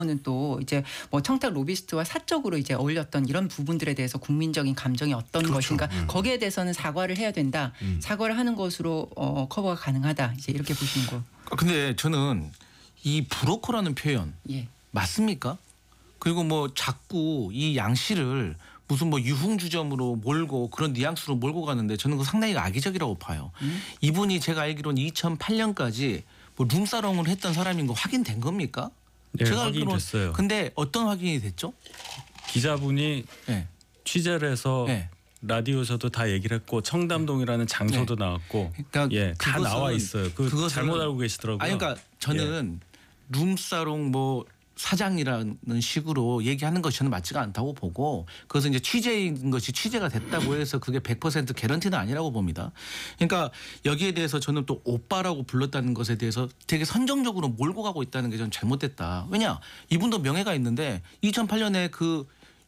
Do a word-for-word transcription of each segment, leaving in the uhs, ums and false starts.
는 또 이제 뭐 청탁 로비스트와 사적으로 이제 어울렸던 이런 부분들에 대해서 국민적인 감정이 어떤 그렇죠. 것인가 음. 거기에 대해서는 사과를 해야 된다. 음. 사과를 하는 것으로 어, 커버가 가능하다. 이제 이렇게 보시는 거. 근데 저는 이 브로커라는 표현 예. 맞습니까? 그리고 뭐 자꾸 이 양 씨를 무슨 뭐 유흥주점으로 몰고 그런 뉘앙스로 몰고 가는데 저는 그 상당히 악의적이라고 봐요. 음? 이분이 제가 알기로는 이천팔 년까지 뭐 룸사롱을 했던 사람인 거 확인된 겁니까? 네, 제가 확인됐어요. 근데 어떤 확인이 됐죠? 기자분이 네. 취재를 해서 네. 라디오에서도 다 얘기를 했고 청담동이라는 장소도 네. 나왔고 그러니까 예, 다 그것은- 나와 있어요. 그 그것은- 잘못 알고 계시더라고요. 아니 그러니까 저는 룸사롱 뭐 사장이라는 식으로 얘기하는 것이 저는 맞지가 않다고 보고 그것은 이제 취재인 것이 취재가 됐다고 해서 그게 백 퍼센트 개런티는 아니라고 봅니다. 그러니까 여기에 대해서 저는 또 오빠라고 불렀다는 것에 대해서 되게 선정적으로 몰고 가고 있다는 게 저는 잘못됐다. 왜냐 이분도 명예가 있는데 이천팔 년에 그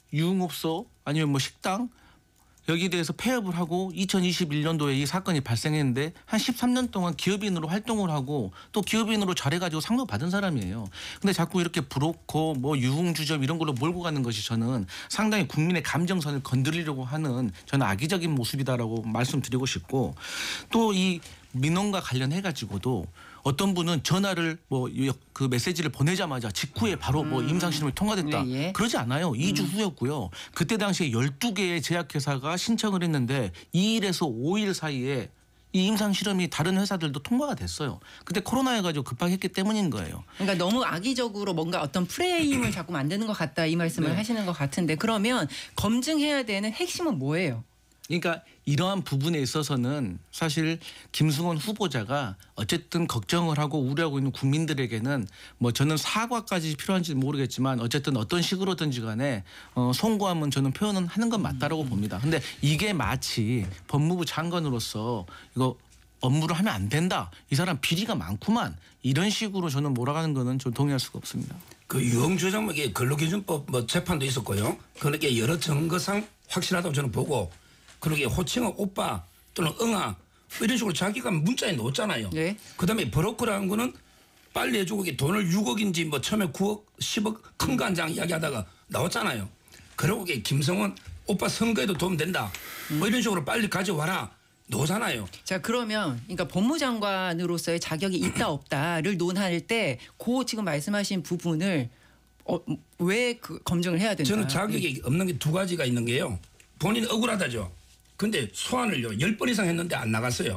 유흥업소 아니면 뭐 식당 여기에 대해서 폐업을 하고 이천이십일 년도에 이 사건이 발생했는데 한 십삼 년 동안 기업인으로 활동을 하고 또 기업인으로 잘해가지고 상도 받은 사람이에요. 근데 자꾸 이렇게 브로커 뭐 유흥주점 이런 걸로 몰고 가는 것이 저는 상당히 국민의 감정선을 건드리려고 하는 저는 악의적인 모습이다라고 말씀드리고 싶고 또 이 민원과 관련해 가지고도 어떤 분은 전화를 뭐 그 메시지를 보내자마자 직후에 바로 뭐 임상실험이 통과됐다. 예, 예. 그러지 않아요. 이 주 후였고요. 그때 당시에 열두 개의 제약회사가 신청을 했는데 이 일에서 오 일 사이에 이 임상실험이 다른 회사들도 통과가 됐어요. 그때 코로나여가지고 급하게 했기 때문인 거예요. 그러니까 너무 악의적으로 뭔가 어떤 프레임을 자꾸 만드는 것 같다 이 말씀을 네. 하시는 것 같은데 그러면 검증해야 되는 핵심은 뭐예요? 그러니까 이러한 부분에 있어서는 사실 김승원 후보자가 어쨌든 걱정을 하고 우려하고 있는 국민들에게는 뭐 저는 사과까지 필요한지 모르겠지만 어쨌든 어떤 식으로든지 간에 어 송구하면 저는 표현은 하는 건 맞다라고 봅니다. 근데 이게 마치 법무부 장관으로서 이거 업무를 하면 안 된다. 이 사람 비리가 많구만. 이런 식으로 저는 몰아가는 거는 좀 동의할 수가 없습니다. 그 유흥주점에게 근로기준법 뭐 재판도 있었고요. 그렇게 여러 증거상 확실하다고 저는 보고 그러게 호칭은 오빠 또는 응아 이런 식으로 자기가 문자에 넣었잖아요. 네. 그다음에 브로커라는 거는 빨리 해주고 돈을 육억인지 뭐 처음에 구억, 십억 큰 거 한 장 이야기하다가 나왔잖아요. 그러고 김성원 오빠 선거에도 도움 된다. 뭐 이런 식으로 빨리 가져와라. 놓잖아요. 자 그러면 그러니까 법무장관으로서의 자격이 있다 없다를 논할 때 그 지금 말씀하신 부분을 어, 왜 그 검증을 해야 된다? 저는 자격이 없는 게 두 가지가 있는 게요. 본인 억울하다죠. 근데 소환을요 열 번 이상 했는데 안 나갔어요.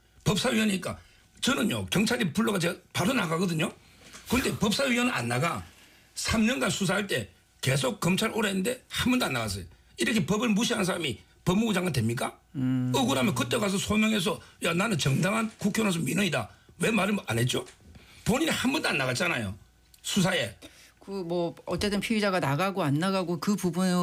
법사위원이니까 저는요 경찰이 불러가 제가 바로 나가거든요. 그런데 법사위원은 안 나가. 삼 년간 수사할 때 계속 검찰 오래 했는데 한 번도 안 나갔어요. 이렇게 법을 무시하는 사람이 법무부 장관 됩니까? 음. 억울하면 그때 가서 소명해서 야 나는 정당한 국회의원으로서 민원이다. 왜 말을 안 했죠? 본인이 한 번도 안 나갔잖아요. 수사에. 그 뭐 어쨌든 피의자가 나가고 안 나가고 그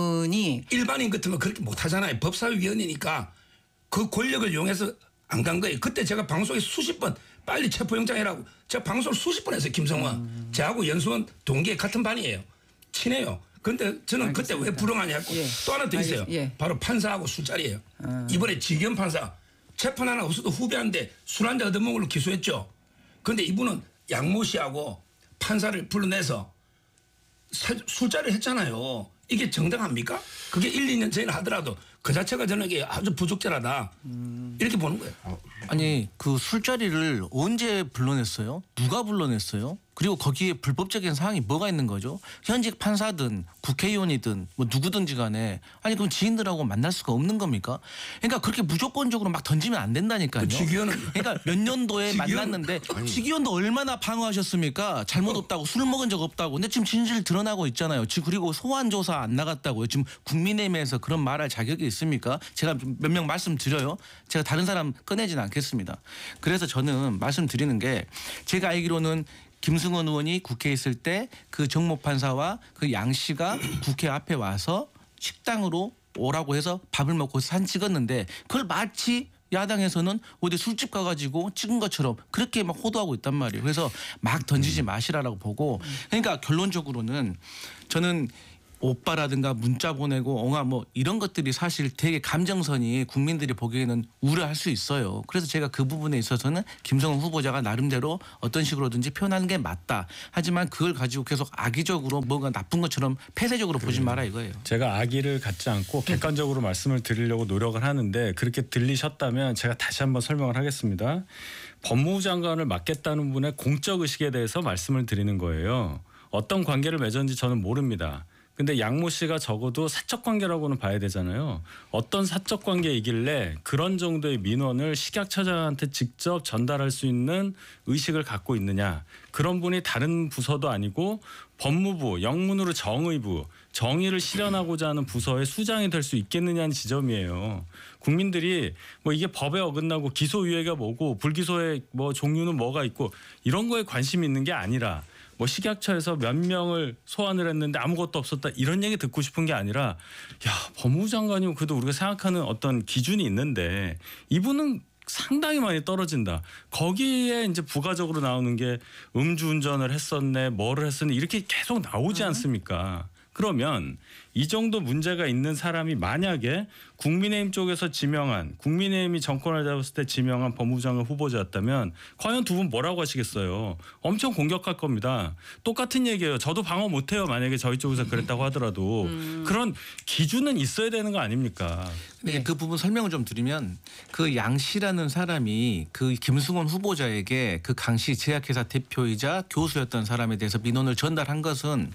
부분이 일반인 같으면 그렇게 못하잖아요. 법사위원이니까 그 권력을 이용해서 안 간 거예요. 그때 제가 방송에 수십 번 빨리 체포영장 해라고 제가 방송을 수십 번 했어요. 김성원. 음. 저하고 연수원 동기에 같은 반이에요. 친해요. 그런데 저는 알겠습니다. 그때 왜 불응하냐 했고 예. 또 하나 더 있어요. 알겠, 예. 바로 판사하고 술자리예요. 아. 이번에 지겸 판사 재판 하나 없어도 후배한테 술 한잔 얻어먹은 걸로 기소했죠. 그런데 이분은 양모 씨하고 판사를 불러내서 술자리를 했잖아요. 이게 정당합니까? 그게 일, 이 년 전에 하더라도 그 자체가 저는 이게 아주 부적절하다. 음. 이렇게 보는 거예요. 아니 그 술자리를 언제 불러냈어요? 누가 불러냈어요? 그리고 거기에 불법적인 사항이 뭐가 있는 거죠? 현직 판사든 국회의원이든 뭐 누구든지 간에 아니 그럼 지인들하고 만날 수가 없는 겁니까? 그러니까 그렇게 무조건적으로 막 던지면 안 된다니까요. 그 직위원은 그러니까 몇 년도에 직위원. 만났는데 직위원도 얼마나 방어하셨습니까? 잘못 없다고 술 먹은 적 없다고. 근데 지금 진실 드러나고 있잖아요. 지금 그리고 소환 조사 안 나갔다고요. 지금 국민의힘에서 그런 말할 자격이 있습니까? 제가 몇 명 말씀드려요. 제가 다른 사람 꺼내지는 않겠습니다. 그래서 저는 말씀드리는 게 제가 알기로는 김승원 의원이 국회에 있을 때 그 정모 판사와 그 양 씨가 국회 앞에 와서 식당으로 오라고 해서 밥을 먹고 사진 찍었는데 그걸 마치 야당에서는 어디 술집 가가지고 찍은 것처럼 그렇게 막 호도하고 있단 말이에요. 그래서 막 던지지 마시라라고 보고 그러니까 결론적으로는 저는 오빠라든가 문자 보내고 엉아 뭐 이런 것들이 사실 되게 감정선이 국민들이 보기에는 우려할 수 있어요. 그래서 제가 그 부분에 있어서는 김성훈 후보자가 나름대로 어떤 식으로든지 표현하는 게 맞다. 하지만 그걸 가지고 계속 악의적으로 뭔가 나쁜 것처럼 폐쇄적으로 보지 마라 이거예요. 제가 악의를 갖지 않고 객관적으로 말씀을 드리려고 노력을 하는데 그렇게 들리셨다면 제가 다시 한번 설명을 하겠습니다. 법무부 장관을 맡겠다는 분의 공적 의식에 대해서 말씀을 드리는 거예요. 어떤 관계를 맺었는지 저는 모릅니다. 근데 양모 씨가 적어도 사적 관계라고는 봐야 되잖아요. 어떤 사적 관계이길래 그런 정도의 민원을 식약처장한테 직접 전달할 수 있는 의식을 갖고 있느냐. 그런 분이 다른 부서도 아니고 법무부, 영문으로 정의부, 정의를 실현하고자 하는 부서의 수장이 될 수 있겠느냐는 지점이에요. 국민들이 뭐 이게 법에 어긋나고 기소유예가 뭐고 불기소의 뭐 종류는 뭐가 있고 이런 거에 관심이 있는 게 아니라 뭐 식약처에서 몇 명을 소환을 했는데 아무것도 없었다 이런 얘기 듣고 싶은 게 아니라 야 법무부 장관이면 그래도 우리가 생각하는 어떤 기준이 있는데 이분은 상당히 많이 떨어진다. 거기에 이제 부가적으로 나오는 게 음주운전을 했었네, 뭐를 했었네 이렇게 계속 나오지 않습니까? 그러면 이 정도 문제가 있는 사람이 만약에 국민의힘 쪽에서 지명한 국민의힘이 정권을 잡았을 때 지명한 법무부 장관 후보자였다면 과연 두 분 뭐라고 하시겠어요? 엄청 공격할 겁니다. 똑같은 얘기예요. 저도 방어 못해요. 만약에 저희 쪽에서 그랬다고 하더라도 음. 그런 기준은 있어야 되는 거 아닙니까? 네. 그 부분 설명을 좀 드리면 그 양 씨라는 사람이 그 김승원 후보자에게 그 강씨 제약회사 대표이자 교수였던 사람에 대해서 민원을 전달한 것은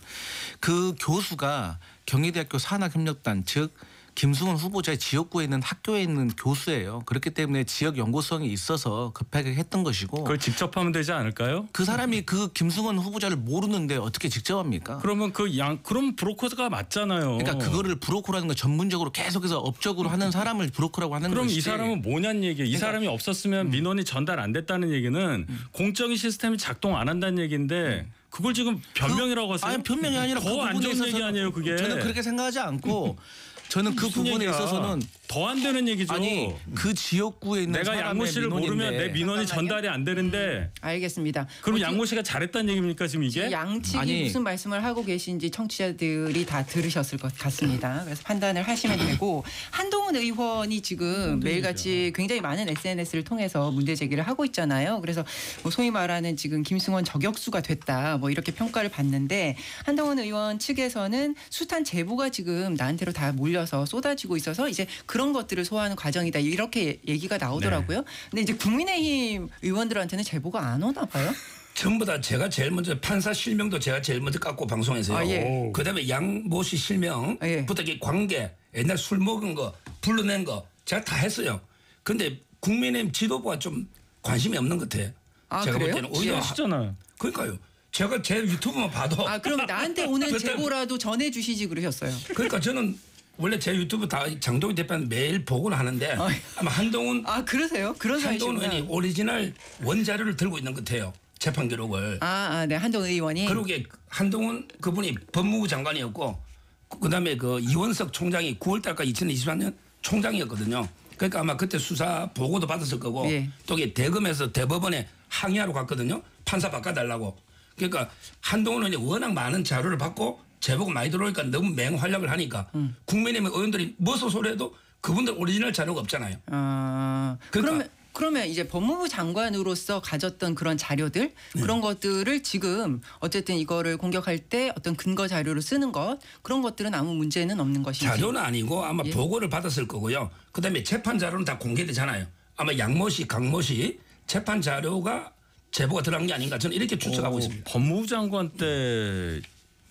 그 교수가 경희대학교 산학협력단 즉 김승원 후보자의 지역구에 있는 학교에 있는 교수예요. 그렇기 때문에 지역 연구성이 있어서 급하게 했던 것이고. 그걸 직접 하면 되지 않을까요? 그 사람이 그 김승원 후보자를 모르는데 어떻게 직접 합니까? 그러면 그 양 그럼 브로커가 맞잖아요. 그러니까 그거를 브로커라는 거 전문적으로 계속해서 업적으로 하는 사람을 브로커라고 하는 그럼 것이지. 이 사람은 뭐냐는 얘기예요. 이 그러니까, 사람이 없었으면 음. 민원이 전달 안 됐다는 얘기는 음. 공적인 시스템이 작동 안 한다는 얘기인데 음. 그걸 지금 변명이라고 하세요? 아니 변명이 아니라 더 안 좋은 얘기 아니에요 그게. 저는 그렇게 생각하지 않고 저는 그 부분에 얘기야. 있어서는 더 안 되는 얘기죠. 아니 그 지역구에 있는 내가 양모 씨를 모르면 내 민원이 전달이 안 되는데. 알겠습니다. 그럼 양모 씨가 잘했다는 얘기입니까 지금 이게? 양측이 아니. 무슨 말씀을 하고 계신지 청취자들이 다 들으셨을 것 같습니다. 그래서 판단을 하시면 되고 한동훈 의원이 지금 매일같이 굉장히 많은 에스엔에스를 통해서 문제 제기를 하고 있잖아요. 그래서 뭐 소위 말하는 지금 김승원 저격수가 됐다 뭐 이렇게 평가를 받는데 한동훈 의원 측에서는 숱한 제보가 지금 나한테로 다 몰려서 쏟아지고 있어서 이제 그런 것들을 소화하는 과정이다 이렇게 얘기가 나오더라고요. 네. 근데 이제 국민의힘 의원들한테는 제보가 안 오나 봐요. 전부 다 제가 제일 먼저 판사 실명도 제가 제일 먼저 깎고 방송에서요. 아, 예. 그다음에 양모 씨 실명부터 예. 관계 옛날 술 먹은 거 불러낸 거 제가 다 했어요. 근데 국민의힘 지도부가 좀 관심이 없는 것 같아요. 아, 제가 그래요? 볼 때는 오히려 하시잖아요. 그러니까요. 제가 제 유튜브만 봐도 아 그럼 나한테 오는 제보라도 전해주시지 그러셨어요. 그러니까 저는 원래 제 유튜브 다 장동희 대표는 매일 보고는 하는데 어. 아마 한동훈 아 그러세요? 그런 한동훈 사이시구나. 의원이 오리지널 원자료를 들고 있는 것 같아요. 재판 기록을. 아, 아, 네 한동훈 의원이. 그러게 한동훈 그분이 법무부 장관이었고 그다음에 그 이원석 총장이 구월 달까지 이천이십삼 년 총장이었거든요. 그러니까 아마 그때 수사 보고도 받았을 거고 예. 또 이게 대검에서 대법원에 항의하러 갔거든요. 판사 바꿔달라고. 그러니까 한동훈 의원이 워낙 많은 자료를 받고 제보가 많이 들어오니까 너무 맹활약을 하니까 음. 국민의힘 의원들이 뭐서 소리해도 그분들 오리지널 자료가 없잖아요. 아, 그러니까 그러면 그러면 이제 법무부 장관으로서 가졌던 그런 자료들 네. 그런 것들을 지금 어쨌든 이거를 공격할 때 어떤 근거 자료로 쓰는 것 그런 것들은 아무 문제는 없는 것이지. 자료는 아니고 아마 예. 보고를 받았을 거고요. 그다음에 재판 자료는 다 공개되잖아요. 아마 양모 씨, 강모 씨 재판 자료가 제보가 들어간 게 아닌가 저는 이렇게 추측하고 오, 있습니다. 법무부 장관 때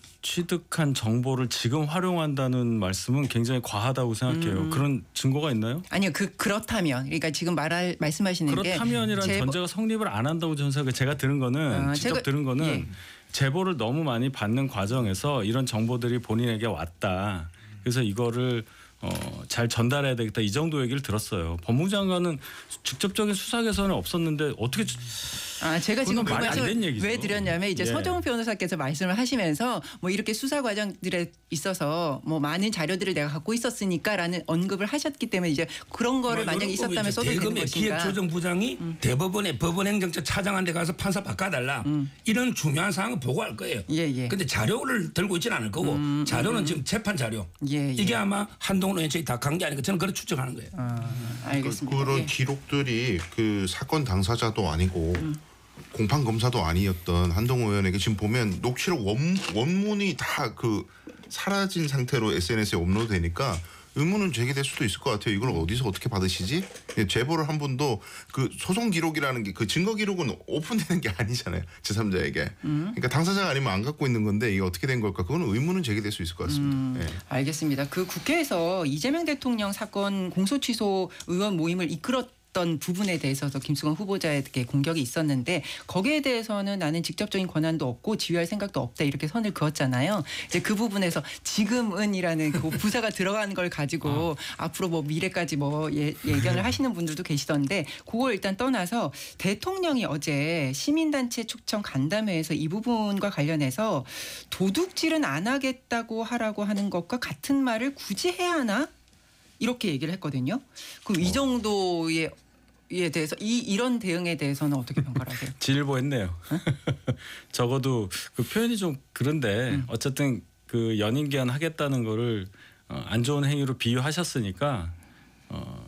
취득한 정보를 지금 활용한다는 말씀은 굉장히 과하다고 생각해요. 음. 그런 증거가 있나요? 아니요, 그 그렇다면, 그러니까 지금 말할 말씀하시는 게 그렇다면이란 제보... 전제가 성립을 안 한다고 저는 생각해요. 제가 들은 거는 아, 직접 제가... 들은 거는 예. 제보를 너무 많이 받는 과정에서 이런 정보들이 본인에게 왔다. 그래서 이거를 어, 잘 전달해야 되겠다 이 정도 얘기를 들었어요. 법무부 장관은 직접적인 수사 개선은 없었는데 어떻게 아, 제가 지금 그 말이 안 말씀을 된 얘기죠. 왜 드렸냐면 이제 예. 서정훈 변호사께서 말씀을 하시면서 뭐 이렇게 수사 과정들에 있어서 뭐 많은 자료들을 내가 갖고 있었으니까라는 언급을 하셨기 때문에 이제 그런 거를 만약에 있었다면 써도 되는 대검의 것인가. 기획조정부장이 음. 대법원의 법원행정처 차장한테 가서 판사 바꿔달라 음. 이런 중요한 사항을 보고할 거예요. 예, 예. 근데 자료를 들고 있지는 않을 거고 음, 자료는 음. 지금 재판 자료. 예, 예. 이게 아마 한동훈 의원 측이 다 간 게 아닌가 저는 그렇게 추정하는 거예요. 아, 알겠습니다. 그, 그런 예. 기록들이 그 사건 당사자도 아니고 음. 공판 검사도 아니었던 한동훈 의원에게 지금 보면 녹취록 원, 원문이 다 그 사라진 상태로 에스엔에스에 업로드되니까 의문은 제기될 수도 있을 것 같아요. 이걸 어디서 어떻게 받으시지? 제보를 한 분도 그 소송 기록이라는 게 그 증거 기록은 오픈되는 게 아니잖아요. 제삼자에게. 음. 그러니까 당사자가 아니면 안 갖고 있는 건데 이게 어떻게 된 걸까? 그거는 의문은 제기될 수 있을 것 같습니다. 음, 네. 알겠습니다. 그 국회에서 이재명 대통령 사건 공소 취소 의원 모임을 이끌었 던 부분에 대해서도 김수건 후보자에게 공격이 있었는데 거기에 대해서는 나는 직접적인 권한도 없고 지휘할 생각도 없다 이렇게 선을 그었잖아요. 이제 그 부분에서 지금은이라는 그 부사가 들어가는 걸 가지고 아. 앞으로 뭐 미래까지 뭐 예, 예견을 하시는 분들도 계시던데 그걸 일단 떠나서 대통령이 어제 시민단체 초청 간담회에서 이 부분과 관련해서 도둑질은 안 하겠다고 하라고 하는 것과 같은 말을 굳이 해야 하나? 이렇게 얘기를 했거든요. 그럼 어. 이 정도의 에 대해서 이 이런 대응에 대해서는 어떻게 평가하세요? 질보했네요. 적어도 그 표현이 좀 그런데 음. 어쨌든 그 연임 기한 하겠다는 거를 어, 안 좋은 행위로 비유하셨으니까 어,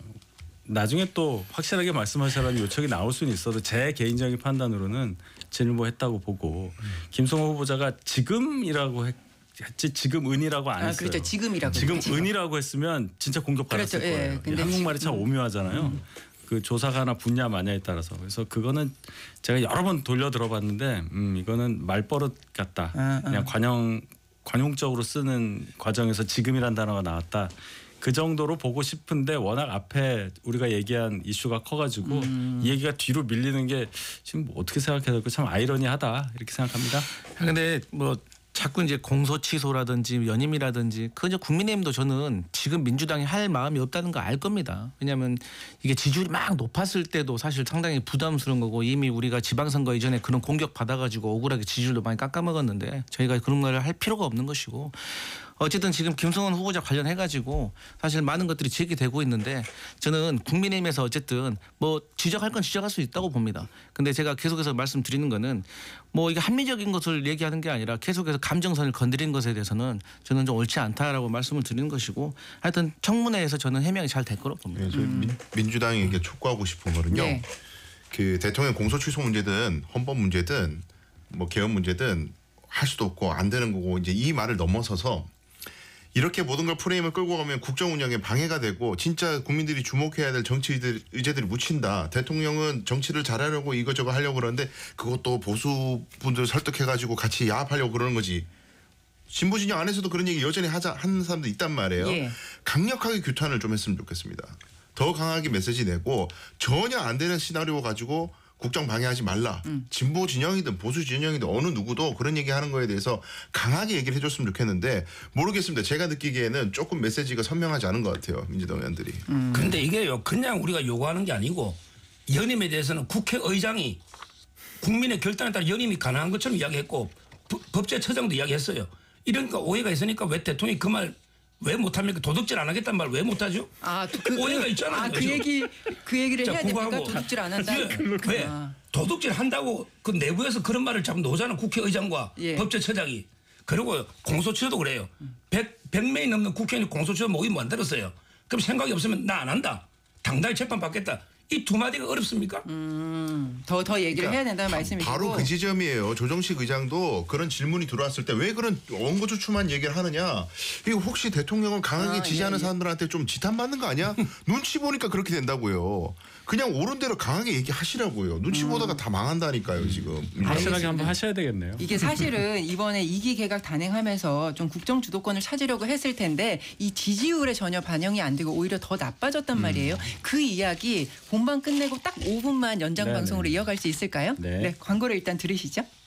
나중에 또 확실하게 말씀하시라는 요청이 나올 수는 있어도 제 개인적인 판단으로는 질보했다고 보고 음. 김성호 후보자가 지금이라고 했. 했지 지금 은이라고 안 아, 했어요. 그렇죠. 지금이라고. 지금 지금. 은이라고 했으면 진짜 공격받았을 그렇죠. 거예요. 예, 근데 한국말이 지금, 참 오묘하잖아요. 음. 그 조사가 하나 분야 마냐에 따라서 그래서 그거는 제가 여러 번 돌려 들어봤는데 음, 이거는 말버릇 같다. 아, 아. 그냥 관용 관용적으로 쓰는 과정에서 지금이란 단어가 나왔다. 그 정도로 보고 싶은데 워낙 앞에 우리가 얘기한 이슈가 커가지고 음. 이 얘기가 뒤로 밀리는 게 지금 뭐 어떻게 생각해야 될까 참 아이러니하다 이렇게 생각합니다. 근데 뭐 자꾸 이제 공소 취소라든지 연임이라든지 그 이제 국민의힘도 저는 지금 민주당이 할 마음이 없다는 거 알 겁니다. 왜냐하면 이게 지지율이 막 높았을 때도 사실 상당히 부담스러운 거고 이미 우리가 지방선거 이전에 그런 공격 받아가지고 억울하게 지지율도 많이 깎아먹었는데 저희가 그런 걸 할 필요가 없는 것이고 어쨌든 지금 김성원 후보자 관련해가지고 사실 많은 것들이 제기되고 있는데 저는 국민의힘에서 어쨌든 뭐 지적할 건 지적할 수 있다고 봅니다. 근데 제가 계속해서 말씀드리는 거는 뭐 이게 합리적인 것을 얘기하는 게 아니라 계속해서 감정선을 건드리는 것에 대해서는 저는 좀 옳지 않다라고 말씀을 드리는 것이고 하여튼 청문회에서 저는 해명이 잘 될 거라고 봅니다. 네, 저희 음. 민, 민주당이 이게 촉구하고 싶은 거는요. 네. 그 대통령 공소 취소 문제든 헌법 문제든 뭐 개헌 문제든 할 수도 없고 안 되는 거고 이제 이 말을 넘어서서 이렇게 모든 걸 프레임을 끌고 가면 국정 운영에 방해가 되고 진짜 국민들이 주목해야 될 정치 의제들이 묻힌다. 대통령은 정치를 잘하려고 이거저거 하려고 그러는데 그것도 보수 분들 설득해가지고 같이 야합하려고 그러는 거지. 진보 진영 안에서도 그런 얘기 여전히 하자 하는 사람도 있단 말이에요. 예. 강력하게 규탄을 좀 했으면 좋겠습니다. 더 강하게 메시지 내고 전혀 안 되는 시나리오 가지고 국정 방해하지 말라. 음. 진보 진영이든 보수 진영이든 어느 누구도 그런 얘기하는 거에 대해서 강하게 얘기를 해줬으면 좋겠는데 모르겠습니다. 제가 느끼기에는 조금 메시지가 선명하지 않은 것 같아요. 민주당 의원들이. 음. 근데 이게요. 그냥 우리가 요구하는 게 아니고 연임에 대해서는 국회의장이 국민의 결단에 따라 연임이 가능한 것처럼 이야기했고 법제처장도 이야기했어요. 이러니까 오해가 있으니까 왜 대통령이 그 말 왜 못합니까? 도둑질 안 하겠다는 말 왜 못하죠? 아, 그, 오해가 있잖아요. 아, 그 얘기 그 얘기를 자, 해야 됩니까? 그거하고. 도둑질 안 한다. 예, 왜 아. 도둑질 한다고 그 내부에서 그런 말을 자꾸 놓잖아. 국회의장과 예. 법제처장이. 그리고 공소처도 그래요. 백, 백 명이 넘는 국회의원이 공소처 모임 만들었어요. 그럼 생각이 없으면 나 안 한다. 당당히 재판 받겠다. 이 두 마디가 어렵습니까? 음, 더, 더 얘기를 그러니까 해야 된다는 말씀이시고. 바로 그 지점이에요. 조정식 의장도 그런 질문이 들어왔을 때 왜 그런 원고주춤한 얘기를 하느냐. 이거 혹시 대통령을 강하게 아, 지지하는 예, 예. 사람들한테 좀 지탄받는 거 아니야? 눈치 보니까 그렇게 된다고요. 그냥 옳은 대로 강하게 얘기하시라고요. 눈치 음. 보다가 다 망한다니까요 지금. 확실하게 한번 하셔야 되겠네요. 이게 사실은 이번에 이기 개각 단행하면서 좀 국정 주도권을 찾으려고 했을 텐데 이 지지율에 전혀 반영이 안 되고 오히려 더 나빠졌단 음. 말이에요. 그 이야기 본방 끝내고 딱 오 분만 연장 네네. 방송으로 이어갈 수 있을까요? 네. 네, 광고를 일단 들으시죠.